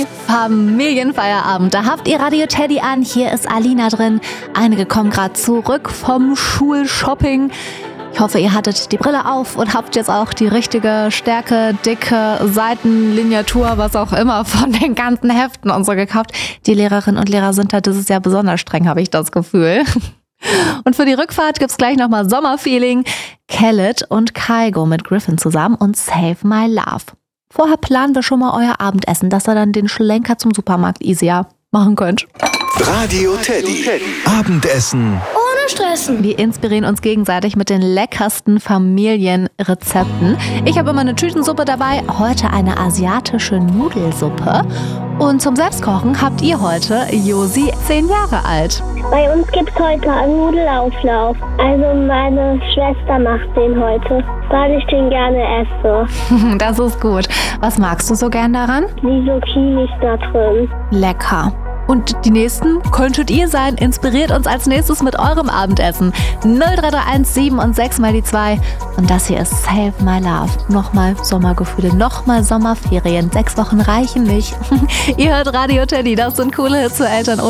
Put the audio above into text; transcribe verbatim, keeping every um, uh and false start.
Familienfeierabend, da habt ihr Radio Teddy an, hier ist Alina drin. Einige kommen gerade zurück vom Schulshopping. Ich hoffe, ihr hattet die Brille auf und habt jetzt auch die richtige Stärke, dicke Seitenlineatur, was auch immer von den ganzen Heften und so gekauft. Die Lehrerinnen und Lehrer sind da dieses Jahr besonders streng, habe ich das Gefühl. Und für die Rückfahrt gibt's gleich nochmal Sommerfeeling. Khaled und Kygo mit Griffin zusammen und Save My Love. Vorher planen wir schon mal euer Abendessen, dass ihr dann den Schlenker zum Supermarkt easier machen könnt. Radio Teddy. Abendessen. Ohne Stressen. Wir inspirieren uns gegenseitig mit den leckersten Familienrezepten. Ich habe immer eine Tütensuppe dabei, heute eine asiatische Nudelsuppe. Und zum Selbstkochen habt ihr heute Josi, zehn Jahre alt. Bei uns gibt's heute einen Nudelauflauf. Also meine Schwester macht den heute, weil ich den gerne esse. Das ist gut. Was magst du so gern daran? Die Zucchini ist da drin. Lecker. Und die nächsten könntet ihr sein. Inspiriert uns als nächstes mit eurem Abendessen. null drei drei eins sieben und sechs mal die zwei. Und das hier ist Save My Love. Nochmal Sommergefühle, nochmal Sommerferien. Sechs Wochen reichen nicht. Ihr hört Radio Teddy, das sind coole Hits für Eltern.